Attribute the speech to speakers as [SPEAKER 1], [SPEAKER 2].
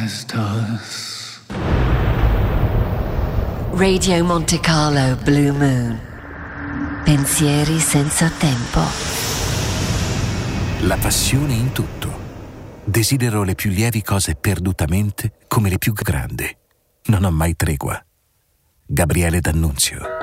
[SPEAKER 1] stars.
[SPEAKER 2] Radio Monte Carlo Blue Moon. Pensieri senza tempo.
[SPEAKER 3] La passione in tutto. Desidero le più lievi cose perdutamente come le più grandi. Non ho mai tregua. Gabriele D'Annunzio.